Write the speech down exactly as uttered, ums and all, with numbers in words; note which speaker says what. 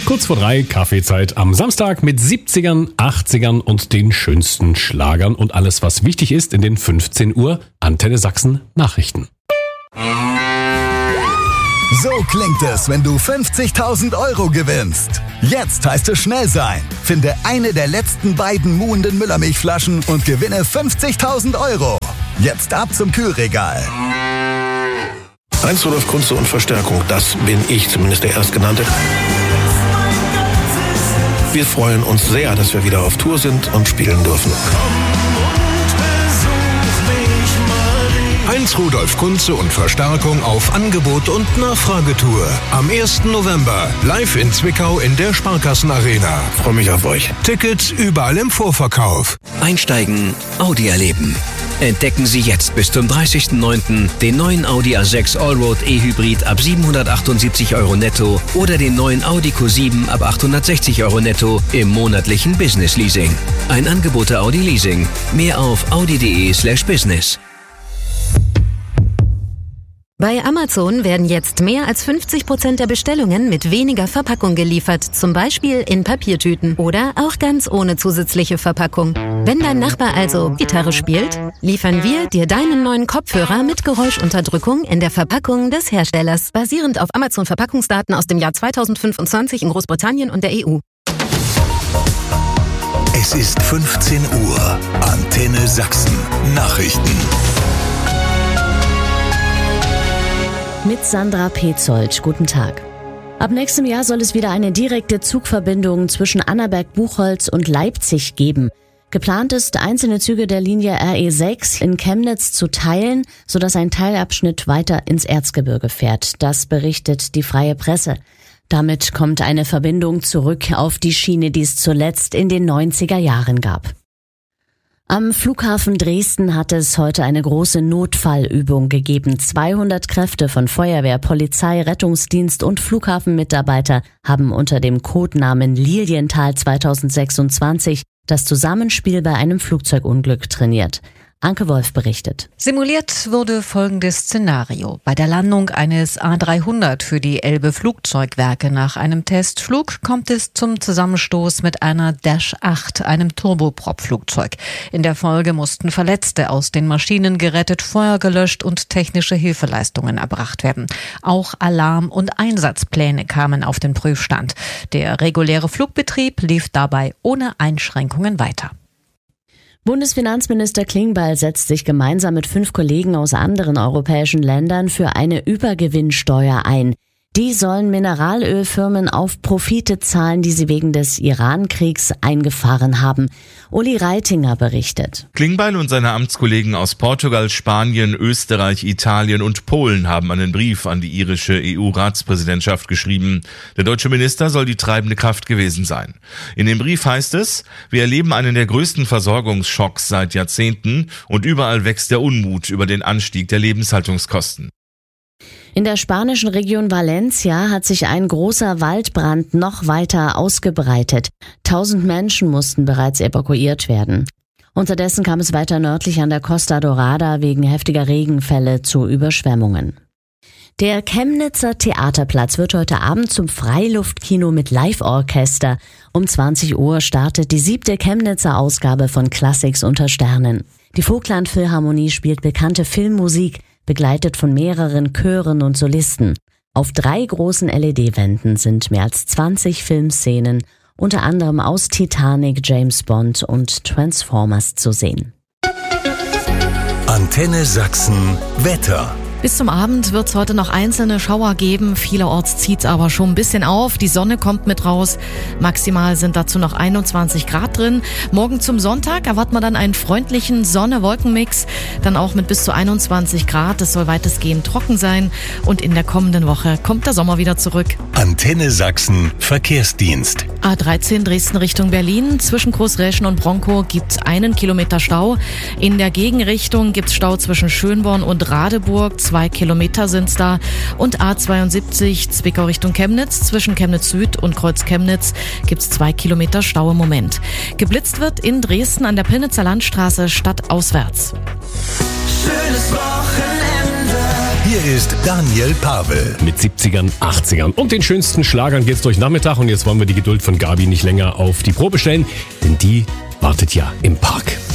Speaker 1: Kurz vor drei, Kaffeezeit am Samstag mit siebzigern, achtzigern und den schönsten Schlagern und alles, was wichtig ist in den fünfzehn Uhr Antenne Sachsen Nachrichten.
Speaker 2: So klingt es, wenn du fünfzigtausend Euro gewinnst. Jetzt heißt es schnell sein. Finde eine der letzten beiden muhenden Müllermilchflaschen und gewinne fünfzigtausend Euro. Jetzt ab zum Kühlregal.
Speaker 3: Heinz Rudolf Kunze und Verstärkung, das bin ich, zumindest der Erstgenannte. Wir freuen uns sehr, dass wir wieder auf Tour sind und spielen dürfen.
Speaker 4: Heinz Rudolf Kunze und Verstärkung auf Angebot und Nachfragetour. Am ersten November live in Zwickau in der Sparkassenarena.
Speaker 3: Freue mich auf euch.
Speaker 4: Tickets überall im Vorverkauf.
Speaker 5: Einsteigen, Audi erleben. Entdecken Sie jetzt bis zum dreißigsten neunten den neuen Audi A sechs Allroad E-Hybrid ab siebenhundertachtundsiebzig Euro netto oder den neuen Audi Q sieben ab achthundertsechzig Euro netto im monatlichen Business Leasing. Ein Angebot der Audi Leasing. Mehr auf audi.de slash business.
Speaker 6: Bei Amazon werden jetzt mehr als fünfzig Prozent der Bestellungen mit weniger Verpackung geliefert, zum Beispiel in Papiertüten oder auch ganz ohne zusätzliche Verpackung. Wenn dein Nachbar also Gitarre spielt, liefern wir dir deinen neuen Kopfhörer mit Geräuschunterdrückung in der Verpackung des Herstellers, basierend auf Amazon-Verpackungsdaten aus dem Jahr zweitausendfünfundzwanzig in Großbritannien und der E U.
Speaker 4: Es ist fünfzehn Uhr. Antenne Sachsen. Nachrichten.
Speaker 7: Mit Sandra Petzold. Guten Tag. Ab nächstem Jahr soll es wieder eine direkte Zugverbindung zwischen Annaberg-Buchholz und Leipzig geben. Geplant ist, einzelne Züge der Linie R E sechs in Chemnitz zu teilen, sodass ein Teilabschnitt weiter ins Erzgebirge fährt. Das berichtet die Freie Presse. Damit kommt eine Verbindung zurück auf die Schiene, die es zuletzt in den neunziger Jahren gab. Am Flughafen Dresden hat es heute eine große Notfallübung gegeben. zweihundert Kräfte von Feuerwehr, Polizei, Rettungsdienst und Flughafenmitarbeiter haben unter dem Codenamen Lilienthal zweitausendsechsundzwanzig das Zusammenspiel bei einem Flugzeugunglück trainiert. Anke Wolf berichtet.
Speaker 8: Simuliert wurde folgendes Szenario. Bei der Landung eines A dreihundert für die Elbe Flugzeugwerke nach einem Testflug kommt es zum Zusammenstoß mit einer Dash acht, einem Turboprop-Flugzeug. In der Folge mussten Verletzte aus den Maschinen gerettet, Feuer gelöscht und technische Hilfeleistungen erbracht werden. Auch Alarm- und Einsatzpläne kamen auf den Prüfstand. Der reguläre Flugbetrieb lief dabei ohne Einschränkungen weiter.
Speaker 7: Bundesfinanzminister Klingbeil setzt sich gemeinsam mit fünf Kollegen aus anderen europäischen Ländern für eine Übergewinnsteuer ein. Die sollen Mineralölfirmen auf Profite zahlen, die sie wegen des Iran-Kriegs eingefahren haben. Uli Reitinger berichtet.
Speaker 9: Klingbeil und seine Amtskollegen aus Portugal, Spanien, Österreich, Italien und Polen haben einen Brief an die irische E U-Ratspräsidentschaft geschrieben. Der deutsche Minister soll die treibende Kraft gewesen sein. In dem Brief heißt es, wir erleben einen der größten Versorgungsschocks seit Jahrzehnten und überall wächst der Unmut über den Anstieg der Lebenshaltungskosten.
Speaker 7: In der spanischen Region Valencia hat sich ein großer Waldbrand noch weiter ausgebreitet. Tausend Menschen mussten bereits evakuiert werden. Unterdessen kam es weiter nördlich an der Costa Dorada wegen heftiger Regenfälle zu Überschwemmungen. Der Chemnitzer Theaterplatz wird heute Abend zum Freiluftkino mit Live-Orchester. Um zwanzig Uhr startet die siebte Chemnitzer Ausgabe von Classics unter Sternen. Die Vogtland Philharmonie spielt bekannte Filmmusik, begleitet von mehreren Chören und Solisten. Auf drei großen L E D-Wänden sind mehr als zwanzig Filmszenen, unter anderem aus Titanic, James Bond und Transformers zu sehen.
Speaker 4: Antenne Sachsen Wetter.
Speaker 10: Bis zum Abend wird es heute noch einzelne Schauer geben. Vielerorts zieht es aber schon ein bisschen auf. Die Sonne kommt mit raus. Maximal sind dazu noch einundzwanzig Grad drin. Morgen zum Sonntag erwarten wir dann einen freundlichen Sonne-Wolken-Mix. Dann auch mit bis zu einundzwanzig Grad. Es soll weitestgehend trocken sein. Und in der kommenden Woche kommt der Sommer wieder zurück.
Speaker 4: Antenne Sachsen Verkehrsdienst.
Speaker 10: A dreizehn Dresden Richtung Berlin. Zwischen Großräschen und Bronkow gibt es einen Kilometer Stau. In der Gegenrichtung gibt es Stau zwischen Schönborn und Radeburg. Zwei Kilometer sind's da. Und A zweiundsiebzig Zwickau Richtung Chemnitz. Zwischen Chemnitz Süd und Kreuz Chemnitz gibt's zwei Kilometer Stau im Moment. Geblitzt wird in Dresden an der Pillnitzer Landstraße stadtauswärts.
Speaker 11: Schönes Wochenende.
Speaker 4: Hier
Speaker 2: Hier ist Daniel Pavel.
Speaker 1: Mit siebzigern, achtzigern und den schönsten Schlagern geht's durch Nachmittag. Und jetzt wollen wir die Geduld von Gabi nicht länger auf die Probe stellen, denn die wartet ja im Park.